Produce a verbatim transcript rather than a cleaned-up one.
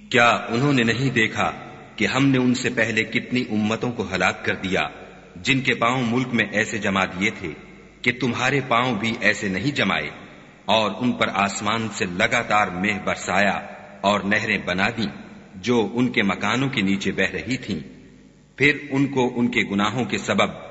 क्या उन्होंने नहीं देखा कि हमने उनसे पहले कितनी उम्मतों को हलाक कर दिया जिनके पांव मुल्क में ऐसे जमा दिए थे कि तुम्हारे पांव भी ऐसे नहीं जमाए, और उन पर आसमान से लगातार मेह बरसाया और नहरें बना दी जो उनके मकानों के नीचे बह रही थीं। फिर उनको उनके गुनाहों के सबब